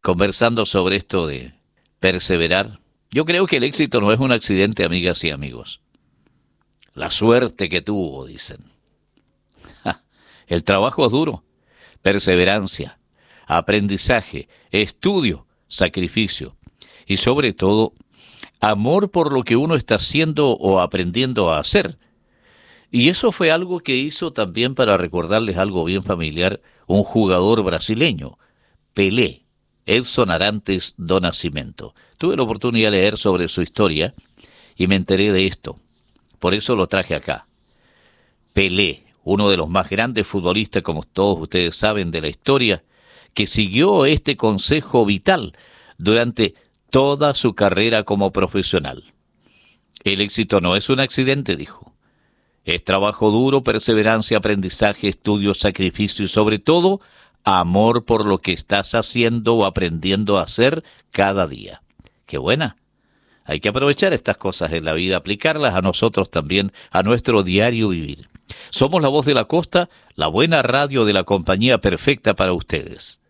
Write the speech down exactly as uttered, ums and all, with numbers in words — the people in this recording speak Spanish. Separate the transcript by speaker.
Speaker 1: conversando sobre esto de perseverar. Yo creo que el éxito no es un accidente, amigas y amigos. La suerte que tuvo, dicen. Ja, el trabajo es duro, perseverancia, aprendizaje, estudio, sacrificio y sobre todo, amor por lo que uno está haciendo o aprendiendo a hacer. Y eso fue algo que hizo también, para recordarles algo bien familiar, un jugador brasileño, Pelé, Edson Arantes do Nascimento. Tuve la oportunidad de leer sobre su historia y me enteré de esto. Por eso lo traje acá. Pelé, uno de los más grandes futbolistas, como todos ustedes saben, de la historia, que siguió este consejo vital durante toda su carrera como profesional. El éxito no es un accidente, dijo. Es trabajo duro, perseverancia, aprendizaje, estudio, sacrificio y sobre todo, amor por lo que estás haciendo o aprendiendo a hacer cada día. ¡Qué buena! Hay que aprovechar estas cosas en la vida, aplicarlas a nosotros también, a nuestro diario vivir. Somos la voz de la costa, la buena radio de la compañía perfecta para ustedes.